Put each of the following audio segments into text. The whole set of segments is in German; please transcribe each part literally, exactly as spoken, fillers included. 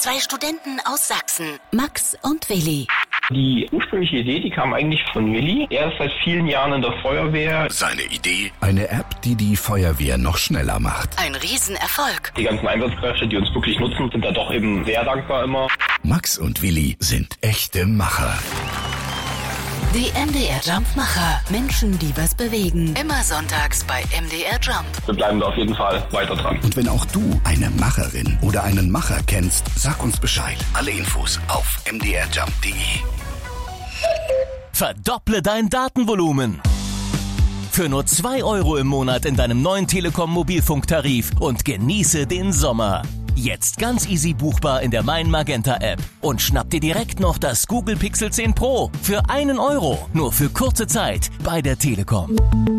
Zwei Studenten aus Sachsen, Max und Willi. Die ursprüngliche Idee, die kam eigentlich von Willi. Er ist seit vielen Jahren in der Feuerwehr. Seine Idee? Eine App, die die Feuerwehr noch schneller macht. Ein Riesenerfolg. Die ganzen Einsatzkräfte, die uns wirklich nutzen, sind da doch eben sehr dankbar immer. Max und Willi sind echte Macher. Die M D R Jump-Macher. Menschen, die was bewegen. Immer sonntags bei M D R Jump. Wir bleiben da auf jeden Fall weiter dran. Und wenn auch du eine Macherin oder einen Macher kennst, sag uns Bescheid. Alle Infos auf m d r jump punkt d e. Verdopple dein Datenvolumen. Für nur zwei Euro im Monat in deinem neuen Telekom-Mobilfunktarif und genieße den Sommer. Jetzt ganz easy buchbar in der Mein Magenta App. Und schnapp dir direkt noch das Google Pixel zehn Pro für einen Euro. Nur für kurze Zeit bei der Telekom.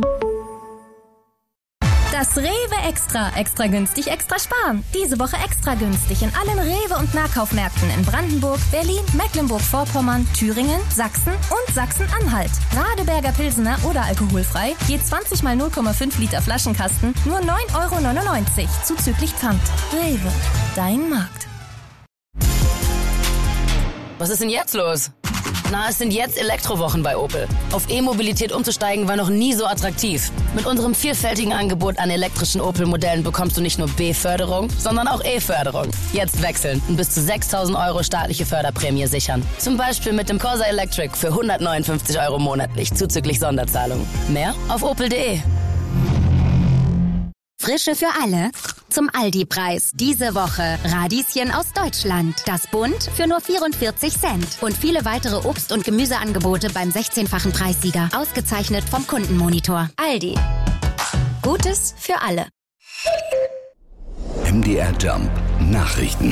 Das Rewe Extra. Extra günstig, extra sparen. Diese Woche extra günstig in allen Rewe- und Nahkaufmärkten in Brandenburg, Berlin, Mecklenburg-Vorpommern, Thüringen, Sachsen und Sachsen-Anhalt. Radeberger Pilsener oder alkoholfrei, je zwanzig mal null Komma fünf Liter Flaschenkasten, nur neun Euro neunundneunzig, zuzüglich Pfand. Rewe, dein Markt. Was ist denn jetzt los? Na, es sind jetzt Elektrowochen bei Opel. Auf E-Mobilität umzusteigen war noch nie so attraktiv. Mit unserem vielfältigen Angebot an elektrischen Opel-Modellen bekommst du nicht nur B-Förderung, sondern auch E-Förderung. Jetzt wechseln und bis zu sechstausend Euro staatliche Förderprämie sichern. Zum Beispiel mit dem Corsa Electric für hundertneunundfünfzig Euro monatlich, zuzüglich Sonderzahlung. Mehr auf opel punkt de. Frische für alle zum Aldi-Preis. Diese Woche Radieschen aus Deutschland. Das Bund für nur vierundvierzig Cent. Und viele weitere Obst- und Gemüseangebote beim sechzehnfachen Preissieger. Ausgezeichnet vom Kundenmonitor. Aldi. Gutes für alle. M D R Jump Nachrichten.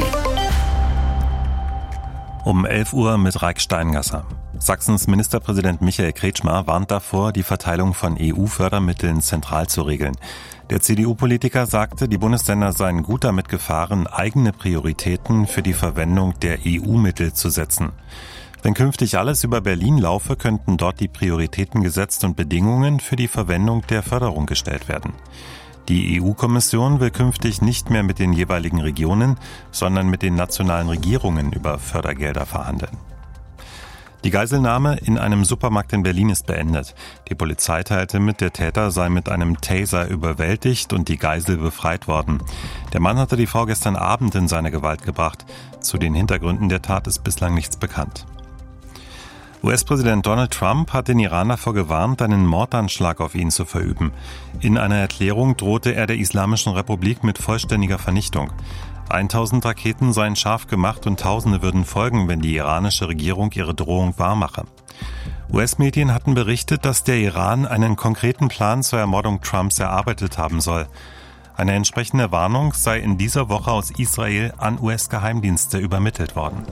Um elf Uhr mit Raik Steingasser. Sachsens Ministerpräsident Michael Kretschmer warnt davor, die Verteilung von E U-Fördermitteln zentral zu regeln. Der C D U-Politiker sagte, die Bundesländer seien gut damit gefahren, eigene Prioritäten für die Verwendung der E U-Mittel zu setzen. Wenn künftig alles über Berlin laufe, könnten dort die Prioritäten gesetzt und Bedingungen für die Verwendung der Förderung gestellt werden. Die E U-Kommission will künftig nicht mehr mit den jeweiligen Regionen, sondern mit den nationalen Regierungen über Fördergelder verhandeln. Die Geiselnahme in einem Supermarkt in Berlin ist beendet. Die Polizei teilte mit, der Täter sei mit einem Taser überwältigt und die Geisel befreit worden. Der Mann hatte die Frau gestern Abend in seine Gewalt gebracht. Zu den Hintergründen der Tat ist bislang nichts bekannt. U S-Präsident Donald Trump hat den Iran davor gewarnt, einen Mordanschlag auf ihn zu verüben. In einer Erklärung drohte er der Islamischen Republik mit vollständiger Vernichtung. tausend Raketen seien scharf gemacht und Tausende würden folgen, wenn die iranische Regierung ihre Drohung wahrmache. U S-Medien hatten berichtet, dass der Iran einen konkreten Plan zur Ermordung Trumps erarbeitet haben soll. Eine entsprechende Warnung sei in dieser Woche aus Israel an U S-Geheimdienste übermittelt worden.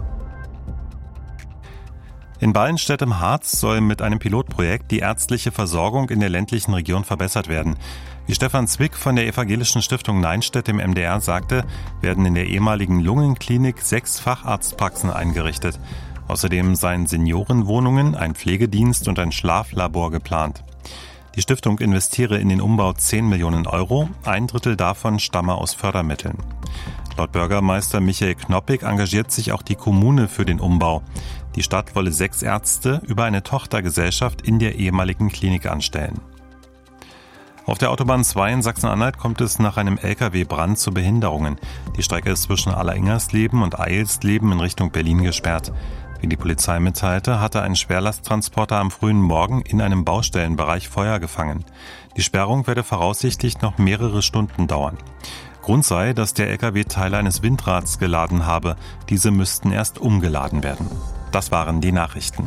In Ballenstedt im Harz soll mit einem Pilotprojekt die ärztliche Versorgung in der ländlichen Region verbessert werden. Wie Stefan Zwick von der evangelischen Stiftung Neinstedt im M D R sagte, werden in der ehemaligen Lungenklinik sechs Facharztpraxen eingerichtet. Außerdem seien Seniorenwohnungen, ein Pflegedienst und ein Schlaflabor geplant. Die Stiftung investiere in den Umbau zehn Millionen Euro, ein Drittel davon stamme aus Fördermitteln. Laut Bürgermeister Michael Knoppig engagiert sich auch die Kommune für den Umbau. Die Stadt wolle sechs Ärzte über eine Tochtergesellschaft in der ehemaligen Klinik anstellen. Auf der Autobahn zwei in Sachsen-Anhalt kommt es nach einem L K W-Brand zu Behinderungen. Die Strecke ist zwischen Alleringhersleben und Eilsleben in Richtung Berlin gesperrt. Wie die Polizei mitteilte, hatte ein Schwerlasttransporter am frühen Morgen in einem Baustellenbereich Feuer gefangen. Die Sperrung werde voraussichtlich noch mehrere Stunden dauern. Grund sei, dass der L K W Teile eines Windrads geladen habe. Diese müssten erst umgeladen werden. Das waren die Nachrichten.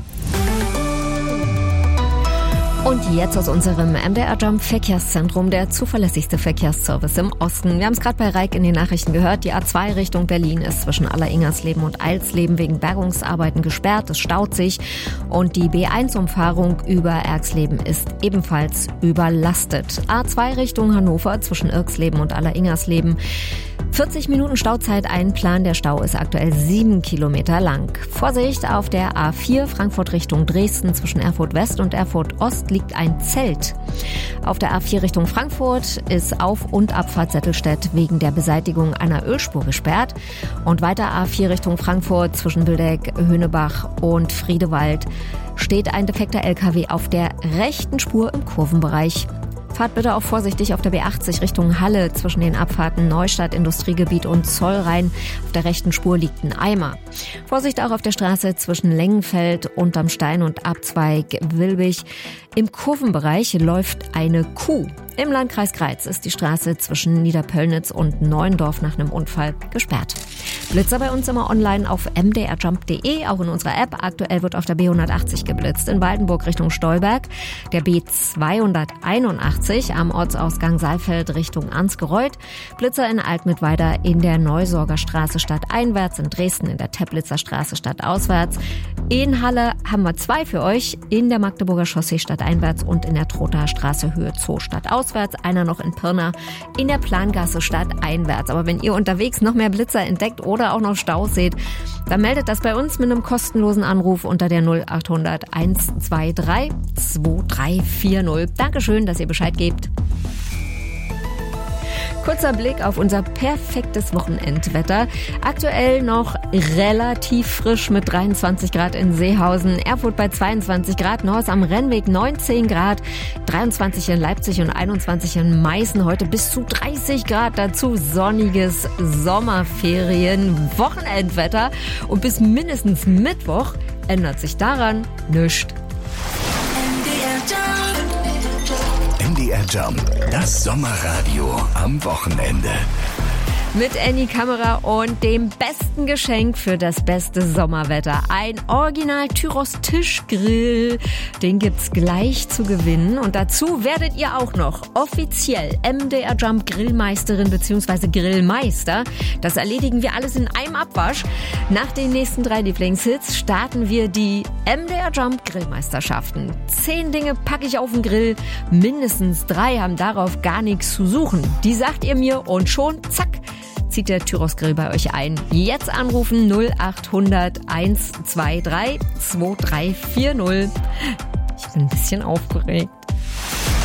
Und jetzt aus unserem M D R Jump Verkehrszentrum, der zuverlässigste Verkehrsservice im Osten. Wir haben es gerade bei Raik in den Nachrichten gehört. Die A zwei Richtung Berlin ist zwischen Alleringhersleben und Eilsleben wegen Bergungsarbeiten gesperrt. Es staut sich. Und die B eins Umfahrung über Erxleben ist ebenfalls überlastet. A zwei Richtung Hannover zwischen Irxleben und Alleringhersleben. vierzig Minuten Stauzeit einplanen. Der Stau ist aktuell sieben Kilometer lang. Vorsicht auf der A vier Frankfurt Richtung Dresden zwischen Erfurt West und Erfurt Ost liegt ein Zelt. Auf der A vier Richtung Frankfurt ist Auf- und Abfahrt Settelstedt wegen der Beseitigung einer Ölspur gesperrt. Und weiter A vier Richtung Frankfurt zwischen Wildeck, Höhnebach und Friedewald steht ein defekter L K W auf der rechten Spur im Kurvenbereich. Fahrt bitte auch vorsichtig auf der B achtzig Richtung Halle zwischen den Abfahrten Neustadt, Industriegebiet und Zollrhein. Auf der rechten Spur liegt ein Eimer. Vorsicht auch auf der Straße zwischen Lengenfeld, Unterm Stein und Abzweig Wilbig. Im Kurvenbereich läuft eine Kuh. Im Landkreis Greiz ist die Straße zwischen Niederpöllnitz und Neuendorf nach einem Unfall gesperrt. Blitzer bei uns immer online auf m d r jump punkt d e, auch in unserer App. Aktuell wird auf der B hundertachtzig geblitzt. In Waldenburg Richtung Stolberg, der B zweihunderteinundachtzig am Ortsausgang Saalfeld Richtung Ansgereuth. Blitzer in Altmittweida in der Neusorger Straße stadteinwärts, in Dresden in der Teplitzer Straße stadtauswärts. In Halle haben wir zwei für euch, in der Magdeburger Chaussee stadteinwärts und in der Trotaer Straße Höhe Zoo stadtauswärts. Einer noch in Pirna in der Plangasse stadteinwärts. Aber wenn ihr unterwegs noch mehr Blitzer entdeckt oder auch noch Staus seht, dann meldet das bei uns mit einem kostenlosen Anruf unter der null achthundert hundertzweiundzwanzig zweiunddreißig vierzig. Dankeschön, dass ihr Bescheid gebt. Kurzer Blick auf unser perfektes Wochenendwetter. Aktuell noch relativ frisch mit dreiundzwanzig Grad in Seehausen, Erfurt bei zweiundzwanzig Grad, Nords am Rennweg neunzehn Grad, dreiundzwanzig in Leipzig und einundzwanzig in Meißen. Heute bis zu dreißig Grad, dazu sonniges Sommerferien-Wochenendwetter. Und bis mindestens Mittwoch ändert sich daran nichts. M D R Jump, das Sommerradio am Wochenende. Mit Annie Kamera und dem besten Geschenk für das beste Sommerwetter. Ein Original Tyros Tischgrill. Den gibt's gleich zu gewinnen. Und dazu werdet ihr auch noch offiziell M D R Jump Grillmeisterin bzw. Grillmeister. Das erledigen wir alles in einem Abwasch. Nach den nächsten drei Lieblingshits starten wir die M D R Jump Grillmeisterschaften. Zehn Dinge packe ich auf den Grill. Mindestens drei haben darauf gar nichts zu suchen. Die sagt ihr mir und schon, zack, zieht der Tyros Grill bei euch ein. Jetzt anrufen null achthundert hundertzweiundzwanzig zweiunddreißig vierzig. Ich bin ein bisschen aufgeregt.